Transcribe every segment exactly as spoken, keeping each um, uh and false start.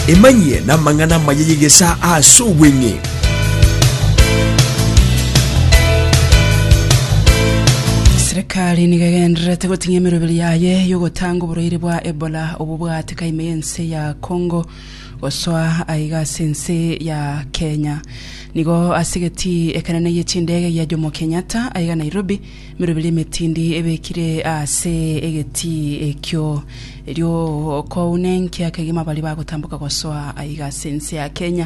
emanye na mangana mayegesa aso wenye serikali nigagendera tegotinye mirobili yaye yo gutanga uburoire bwa Ebola obubwate kaimense ya Congo oswa aiga sense ya Kenya nigo asigeti ekanane yechindege ya Jomo Kenyatta aiga Nairobi mirobili metindi ebekire ase egeti ekyo elyo ko unenki akagima bali bagutambuka goswa aiga sense ya Kenya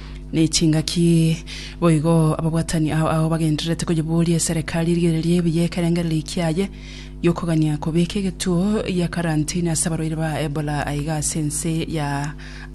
ni chingaki boigo ababwatani aho bagenderete ko jibuli serikali rigererie biye karengera likiaye yokogania kobeke getuo ya karantina sabaroire ba Ebola aiga sense ya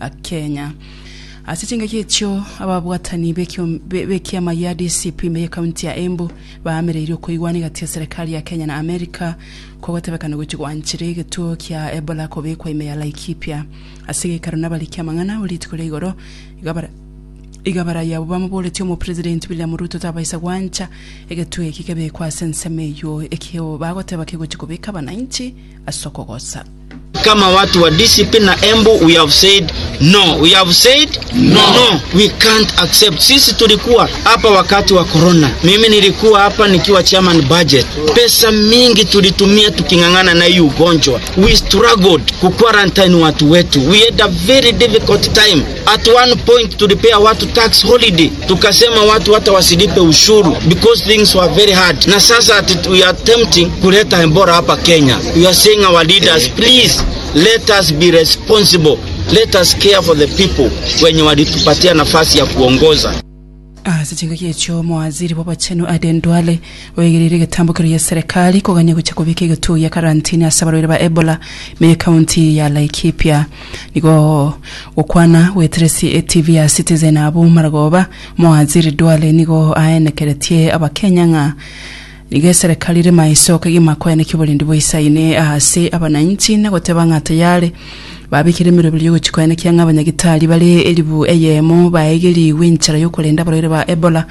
Kenya asicingaki echo ababwatani bekyo bekia mayadi C P me county ya Embu baamerero ko igwani gati serikali ya Kenya na America ko batebekana gukigwanchire getuo kya Ebola kobekwa ime ya Laikipia asige karona balikia mangana ulitikole igoro igabara igabara ya baba mboleti mu president William Ruto tabaisa gwancha egetuye kikebe kwa sensemeyo ekyo bagoteba kigo kikubika bananchi asokogosa kama watu wa D C P na Embu we have said no we have said no, no. We can't accept. Sisi tulikuwa hapa wakati wa corona, mimi nilikuwa hapa nikiwa chairman budget, pesa mingi tulitumia tukingangana na hii ugonjwa. We struggled ku quarantine watu wetu, we had a very difficult time. At one point tulipea watu tax holiday, tukasema watu hata wasilipe ushuru because things were very hard. Na sasa we are attempting kuleta Ebola hapa Kenya. We are saying our leaders, please let us be responsible, let us care for the people wenye walitupatia nafasi ya kuongoza. Ah sichinga yecho mwaziri baba chenu Aden Duale wegerere getambukiro ya serikali koganya guchakubike getu ya karantina sabarore ba Ebola me county ya Laikipia nigo okwana wetresi T V ya Citizen abu maragoba mwaziri Duale nigo aenekeretie abakenya nga nige serikali rema isoka gimakoya nekibolindi boisaine ahase abananchi na gotebanga tayale babikire mirobili yo gukikwana kyanga abanyagitali bale elibu eyemo baegeri winchara yo kulenda barore ba Ebola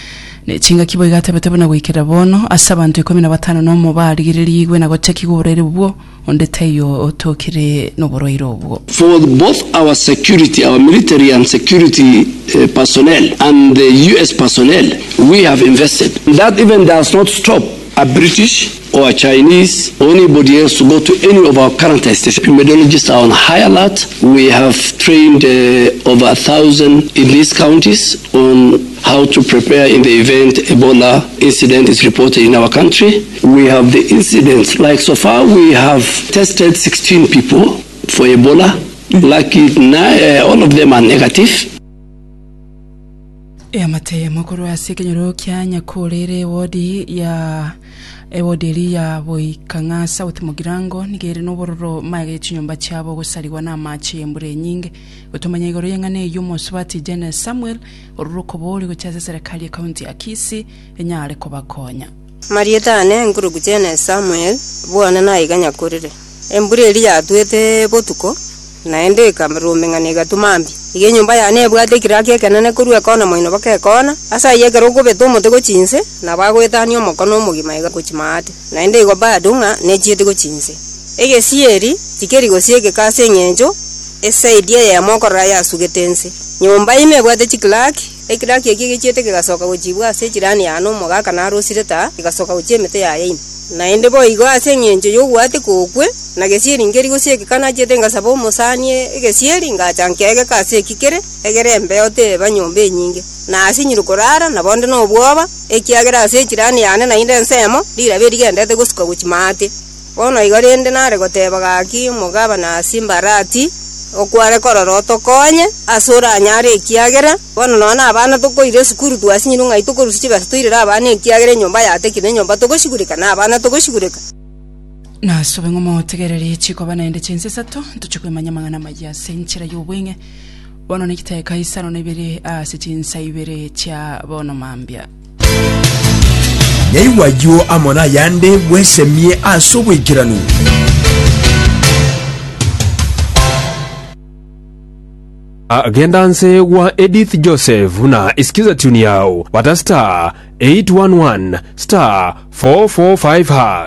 ne chinga kibo igatabetebe na gwikira bono asabantu ikumi na batano no mu barigiririwe na gocheki guborere bwo ondetayo otokire no boroiro bwo. For both our security, our military and security uh, personnel and the U S personnel, we have invested. That even does not stop a British or a Chinese or anybody else to go to any of our current stations. Epidemiologists are on high alert. We have trained uh, over a thousand in these counties on how to prepare in the event Ebola incident is reported in our country. We have the incidents, like so far we have tested sixteen people for Ebola. Lucky, uh, all of them are negative. Ya mateye mukuru asikenyero kyanya kolere wodi ya ewodeli ya boikanga South Mugirango nigere nobororo mage chinyumba cyabo gusaliwa na machi embure nyinge utumanya igoro yengane yumusubati Jene Samuel uruko boli guchaza serikali ya county ya Kisii enyale kobakonya Marieta ne nguru Jene Samuel bwana na iganya korere embure eli ya twete botuko naende kamerumenga gatumambi ige nyumba ya ne bwate kirake kanane kurwe kona moino bake kona asa yegero go beto mote go chinse na bagwetanio mokono mugima iga kuchimate naende igo badunga ne chiete go chinse ege sieri tikeri go siege kase nyenjo esaidia ya mokora ya sugetense nyumba ime bwate chiklaki ekiraki ege chiete gasoka go chibwa se jirani ya no moga kana rosireta gasoka go chemete ya yin naende bo igo ase nyenjo yo bwate kokwe na gesieri ngeri go siege kana chete ngasabo musanie egesieri ngachankege kase kikere egere mbeote banyombe nyinge na asinyiru korara na bonde no bwoba ekiagera ase jirani yane na inde nsemo dirabe digendete gusuka guchimate bono igorende nare goteba gaki mugaba na simbarati okware kororoto konye asura nyare ekiagera bono nona abana tokoire sukuru twasinyiru ngai tokorusiche basitoirira abana ekiagera nyomba yatekine nyomba tokoshigurika na abana tokoshigurika na sobe ngomo tegerere chiko bana ende chense sato tuchukwe manyamangana majya senchira yobwenge bono nikitaye kaisano nebere a sitinsa ibere cha bono mambya Nyaiwa yo amona yande wesemie asobwekiranu Agendanse wa Edith Joseph na isikiza tuni yao Wata star eight one one star four four five hash